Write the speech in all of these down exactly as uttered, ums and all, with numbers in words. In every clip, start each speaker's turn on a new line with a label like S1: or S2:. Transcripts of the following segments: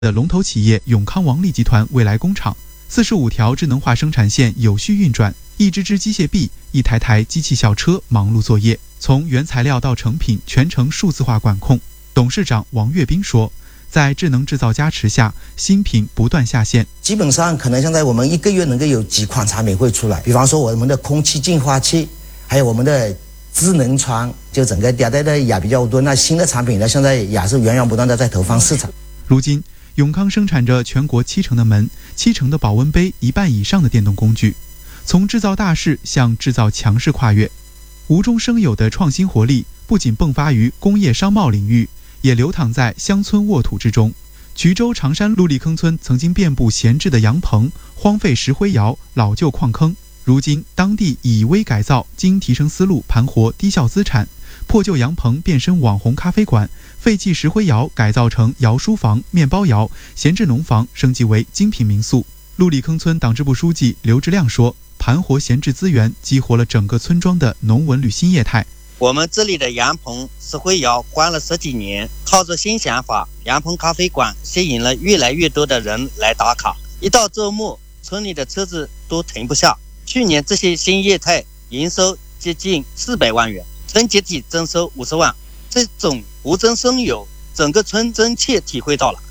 S1: 的龙头企业永康王力集团未来工厂，四十五条智能化生产线有序运转，一支支机械臂，一台台机器小车忙碌作业，从原材料到成品全程数字化管控。董事长王跃斌说，在智能制造加持下，新品不断下线，
S2: 基本上可能现在我们一个月能够有几款产品会出来，比方说我们的空气净化器，还有我们的智能窗，就整个迭代的也比较多。那新的产品呢，现在也是源源不断的在投放市场。
S1: 如今永康生产着全国七成的门、七成的保温杯、一半以上的电动工具，从制造大势向制造强势跨越，无中生有的创新活力不仅迸发于工业商贸领域，也流淌在乡村沃土之中。衢州长山陆立坑村曾经遍布闲置的洋棚、荒废石灰窑、老旧矿坑，如今当地以微改造经提升思路盘活低效资产，破旧洋棚变身网红咖啡馆，废弃石灰窑改造成窑书房、面包窑，闲置农房升级为精品民宿。陆立坑村党支部书记刘志亮说，盘活闲置资源，激活了整个村庄的农文旅新业态。
S3: 我们这里的洋棚、石灰窑关了十几年，靠着新想法，洋棚咖啡馆吸引了越来越多的人来打卡。一到周末，村里的车子都停不下。去年这些新业态营收接近四百万元，村集体增收五十万，这种无中生有，整个村真切体会到了。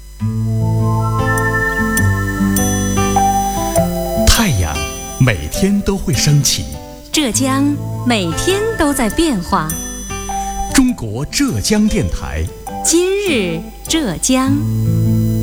S4: 太阳每天都会升起，
S5: 浙江每天都在变化。
S4: 中国浙江电台，
S5: 今日浙江。